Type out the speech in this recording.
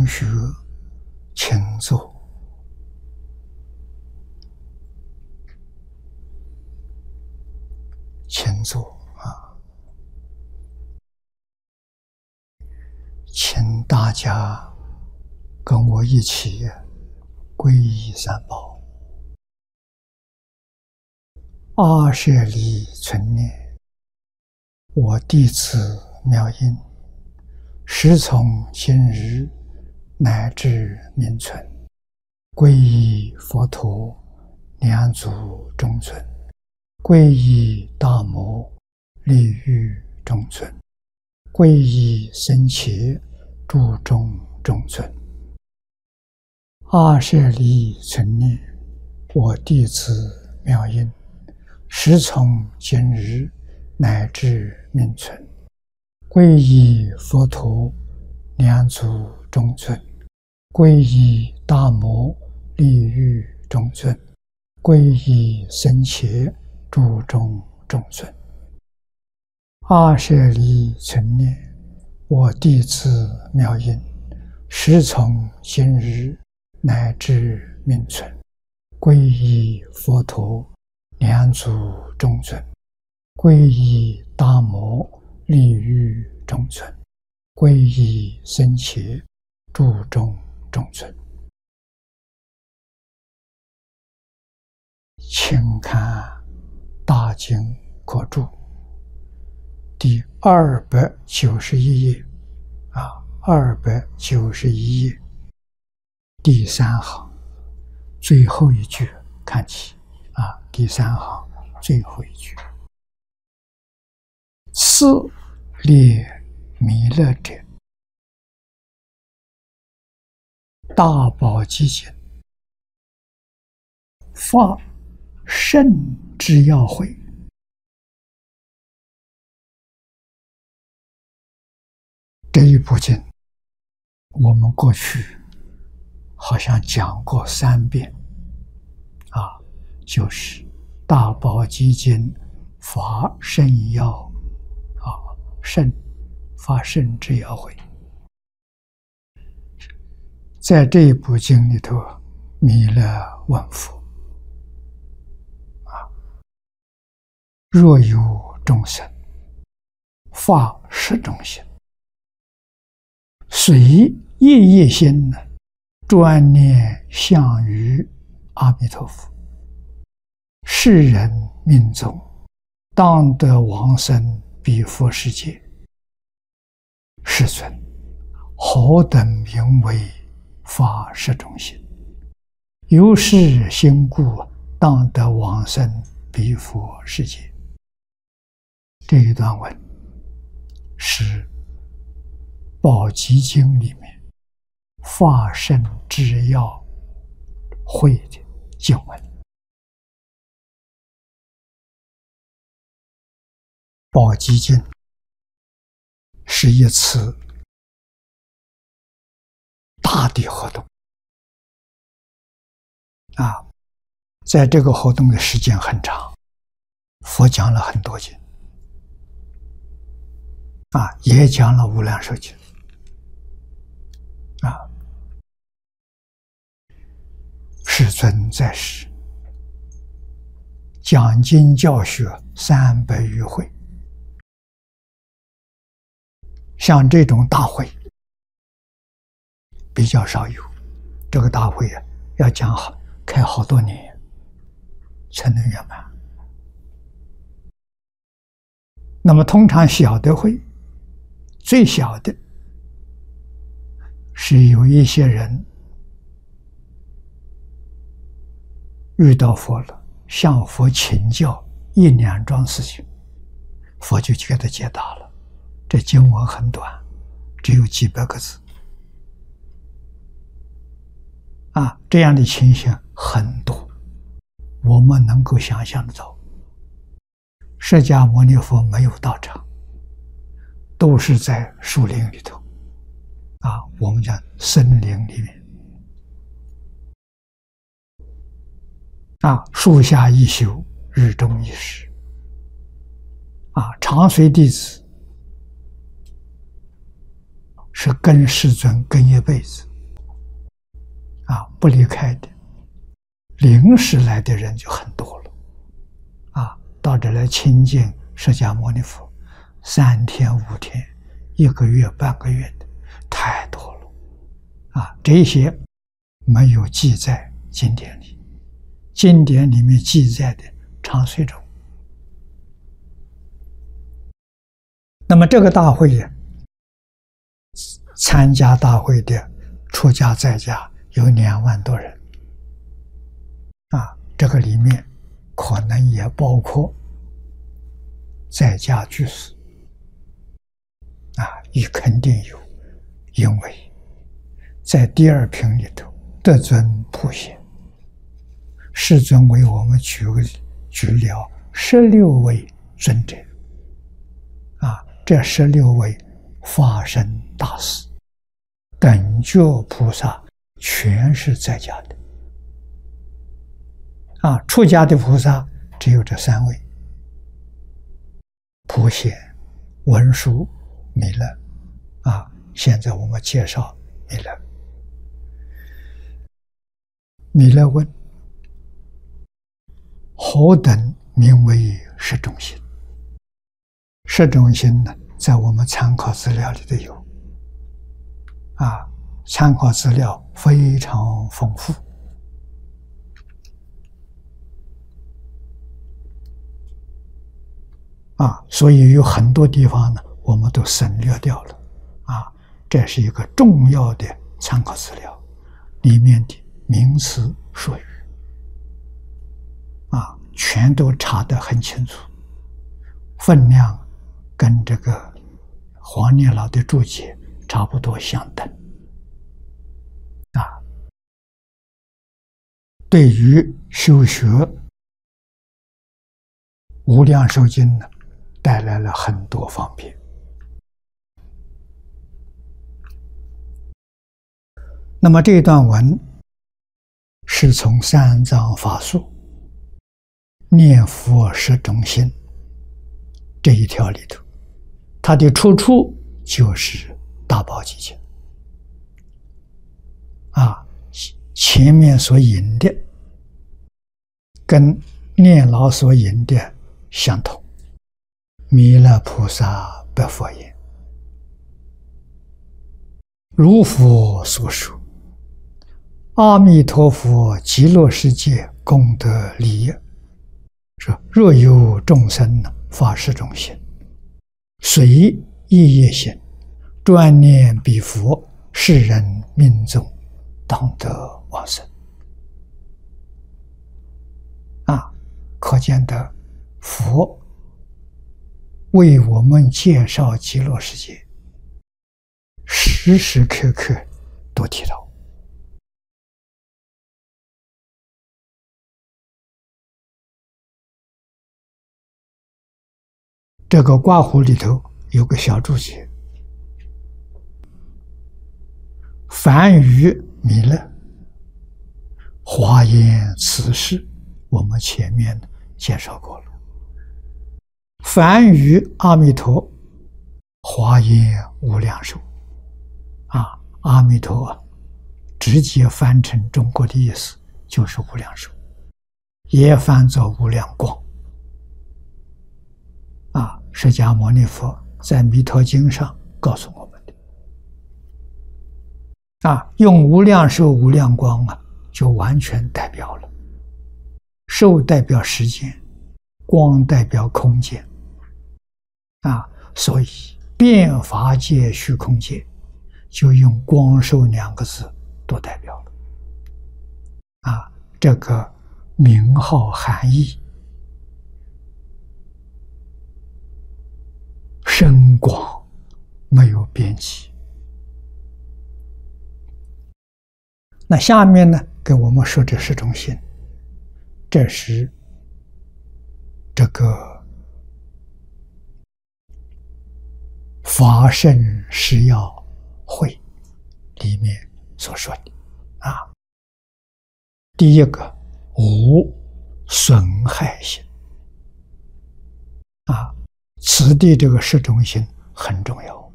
学，请坐。请坐啊！请大家跟我一起皈依三宝。阿舍利存念，我弟子妙音，时从今日乃至明存，皈依佛陀，两足中尊；皈依大摩，利欲中尊；皈依僧伽，注中中尊。阿舍利存念，我弟子妙音，时从今日乃至明存，皈依佛陀，两足中尊；皈依大摩，利欲中尊；皈依僧伽，注中中尊。阿舍利存念，我弟子妙音，时从今日乃至明存，皈依佛陀，两足中尊；皈依大摩，利欲中尊；皈依僧伽，注中中尊。请看大经课注第291页291页第3行最后一句看起第3行最后一句：次列弥勒者，大宝积经，发圣之要会。这一部经我们过去好像讲过3遍就是大宝积经发圣要发圣之要会。在这一部经里头，弥勒问佛若有众生发十种心，随业业心专念向于阿弥陀佛，世人命中当得往生彼佛世界。世尊，何等名为发十种心？由是心故，当得往生彼佛世界。这一段文是宝积经里面发圣之要会的经文。宝积经是一次大的活动在这个活动的时间很长，佛讲了很多经也讲了无量寿经世尊在世讲经教学300余会，像这种大会比较少有，这个大会要讲开好多年才能圆满。那么通常小的会，最小的是有一些人遇到佛了，向佛请教1、2桩事情，佛就给他解答了。这经文很短，只有几百个字这样的情形很多，我们能够想象得到。释迦牟尼佛没有道场，都是在树林里头我们讲森林里面树下一宿，日中一时长随弟子是跟世尊跟一辈子不离开的，临时来的人就很多了，到这来亲近释迦牟尼佛，3天5天、1个月、半个月的太多了，这些没有记在经典里，经典里面记载的常随众。那么这个大会呀，参加大会的出家在家有2万多人，这个里面可能也包括在家居士，也肯定有，因为在第2品里头，德尊普贤，世尊为我们举了16位尊者，这16位法身大士、等觉菩萨全是在家的，出家的菩萨只有这3位：普贤、文殊、弥勒。现在我们介绍弥勒。弥勒问：何等名为十种心？十种心呢，在我们参考资料里头有，参考资料非常丰富，所以有很多地方呢，我们都省略掉了，这是一个重要的参考资料，里面的名词术语，全都查得很清楚，分量跟这个黄念老的注解差不多相等，对于修学无量寿经呢，带来了很多方便。那么这段文是从三藏法术念佛十种心这一条里头，它的出处就是大宝积经，前面所引的跟念老所引的相同。弥勒菩萨白佛言：如佛所说，阿弥陀佛极乐世界功德利益，说若有众生发十种心，随一业心，专念彼佛，世人命中当得往生。可见得佛为我们介绍极乐世界，时时刻刻都提到。这个挂弧里头有个小注解：凡于弥勒，华严此事，我们前面介绍过了。凡于阿弥陀，华严无量寿。阿弥陀直接翻成中国的意思就是无量寿，也翻作无量光。释迦牟尼佛在《弥陀经》上告诉我们的，用无量寿、无量光就完全代表了。寿代表时间，光代表空间，所以遍法界、虚空界就用光寿2个字都代表了。这个名号含义深广，没有边际。那下面呢，给我们说这十种心，这是这个法身誓要会里面所说的。第一个，无损害心。此地这个十种心很重要。